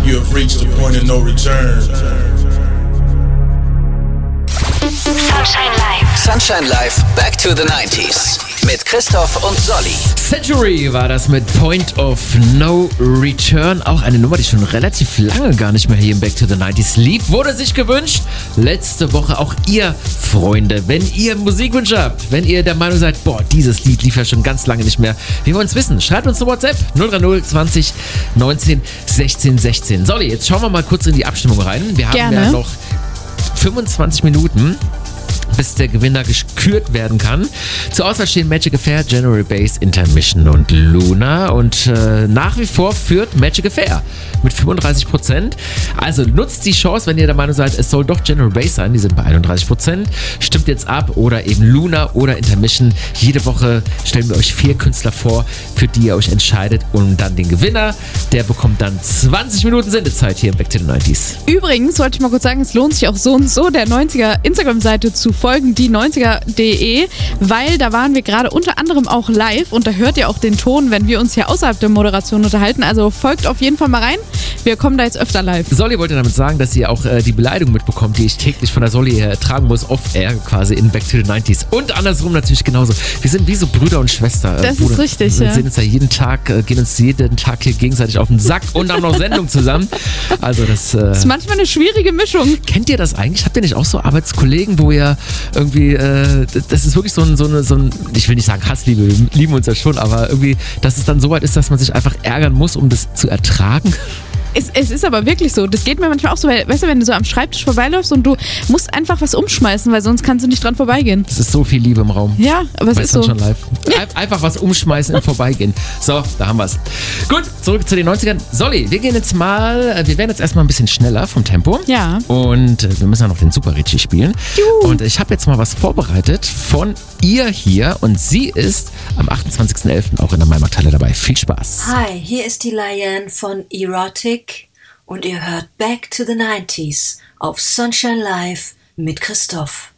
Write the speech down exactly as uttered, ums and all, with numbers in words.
You have reached the point of no return. Sunshine Live. Sunshine Live, Back to the nineties. Mit Christoph und Solly. Century war das mit Point of No Return. Auch eine Nummer, die schon relativ lange gar nicht mehr hier im Back to the nineties lief. Wurde sich gewünscht. Letzte Woche auch ihr, Freunde, wenn ihr Musikwünsche habt, wenn ihr der Meinung seid, boah, dieses Lied lief ja schon ganz lange nicht mehr. Wir wollen es wissen. Schreibt uns eine WhatsApp null drei null zwanzig neunzehn sechzehn sechzehn. Solly, jetzt schauen wir mal kurz in die Abstimmung rein. Wir haben Gerne. ja noch fünfundzwanzig Minuten, bis der Gewinner gekürt werden kann. Zur Auswahl stehen Magic Affair, General Bass, Intermission und Luna. Und äh, nach wie vor führt Magic Affair mit fünfunddreißig Prozent. Also nutzt die Chance, wenn ihr der Meinung seid, es soll doch General Bass sein. Die sind bei einunddreißig Prozent. Stimmt jetzt ab. Oder eben Luna oder Intermission. Jede Woche stellen wir euch vier Künstler vor, für die ihr euch entscheidet. Und dann den Gewinner. Der bekommt dann zwanzig Minuten Sendezeit hier im Back to the nineties. Übrigens wollte ich mal kurz sagen, es lohnt sich auch so und so, der neunziger Instagram-Seite zu folgen, die neunziger punkt de, weil da waren wir gerade unter anderem auch live und da hört ihr auch den Ton, wenn wir uns hier außerhalb der Moderation unterhalten. Also folgt auf jeden Fall mal rein. Wir kommen da jetzt öfter live. Solly wollte damit sagen, dass ihr auch äh, die Beleidigung mitbekommt, die ich täglich von der Solly äh, tragen muss, off-air quasi in Back to the nineties. Und andersrum natürlich genauso. Wir sind wie so Brüder und Schwester. Äh, Das Bruder, ist richtig, Wir ja. sehen uns ja jeden Tag, äh, gehen uns jeden Tag hier gegenseitig auf den Sack und haben noch Sendung zusammen. Also das... Äh, Das ist manchmal eine schwierige Mischung. Kennt ihr das eigentlich? Habt ihr nicht auch so Arbeitskollegen, wo ihr irgendwie, äh, das ist wirklich so ein, so, eine, so ein, ich will nicht sagen Hassliebe, wir lieben uns ja schon, aber irgendwie, dass es dann so weit ist, dass man sich einfach ärgern muss, um das zu ertragen? Es, es ist aber wirklich so. Das geht mir manchmal auch so, weil, weißt du, wenn du so am Schreibtisch vorbeiläufst und du musst einfach was umschmeißen, weil sonst kannst du nicht dran vorbeigehen. Es ist so viel Liebe im Raum. Ja, aber es Bei ist so. Sunshine Live. Ein- Einfach was umschmeißen im Vorbeigehen. So, da haben wir es. Gut, zurück zu den neunzigern. Solly, wir gehen jetzt mal, äh, wir werden jetzt erstmal ein bisschen schneller vom Tempo. Ja. Und äh, wir müssen ja noch den Super Ritchie spielen. Juhu. Und ich habe jetzt mal was vorbereitet von ihr hier und sie ist am achtundzwanzigsten elften auch in der Maimarkthalle dabei. Viel Spaß. Hi, hier ist die Liane von Erotic und ihr hört Back to the nineties auf Sunshine Live mit Christoph.